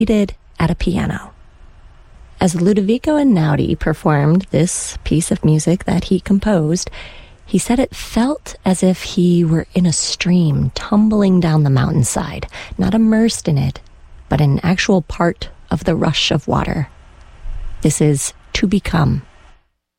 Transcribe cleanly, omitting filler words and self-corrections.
seated at a piano. As Ludovico Einaudi performed this piece of music that he composed, he said it felt as if he were in a stream tumbling down the mountainside, not immersed in it, but an actual part of the rush of water. This is To Become